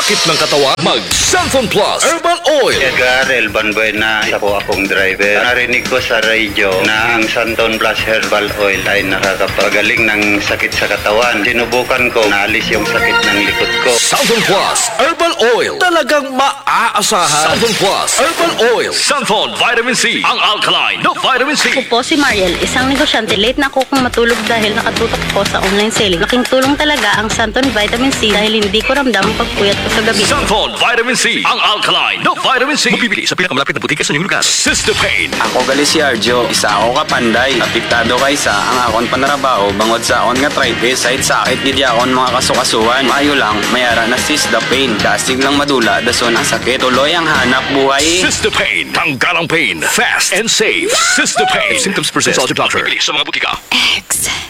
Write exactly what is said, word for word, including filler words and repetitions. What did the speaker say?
sakit ng katawan, mag Santon Plus Herbal Oil. Edgar Elban Buena, isa po akong driver. Narinig ko sa radio na ang Santon Plus Herbal Oil ay nakakapagaling ng sakit sa katawan. Sinubukan ko, naalis yung sakit ng likod ko. Santon Plus Herbal Oil. Talagang maaasahan. Santon Plus Herbal Oil. Santon Vitamin C. Ang alkaline na vitamin C. Ako po si Mariel, isang negosyante. Late na ako kung matulog dahil nakatutok po sa online selling. Laking tulong talaga ang Santon Vitamin C dahil hindi ko ramdam ang pagpuyat ko sa gabi. Santon Vitamin C. Ang alkaline na vitamin C. Mabibili sa pinakamalapit na butika sa inyong lugar. Sistopain. Ako gali si Arjo, isa ako kapanday. Apektado kay sa ang akon panarabaho bangod sa akon nga arthritis side sakit gid akon mga kasukasuan. Mayo lang mayara na Sistopain. Dasig lang madula dason ang sakit tuloy ang hanap buhay. Sistopain. Tanggal ang pain. Fast and safe. Sistopain. Symptoms persist. Consult your doctor. Mabibili sa mga butika. X.